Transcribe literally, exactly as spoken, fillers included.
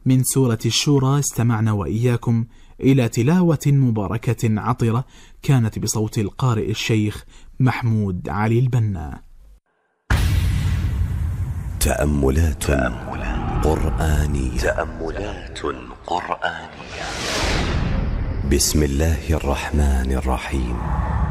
من سورة الشورى استمعنا وإياكم إلى تلاوة مباركة عطرة كانت بصوت القارئ الشيخ محمود علي البنا. تأملات, تأملات قرآنية تأملات قرآنية بسم الله الرحمن الرحيم.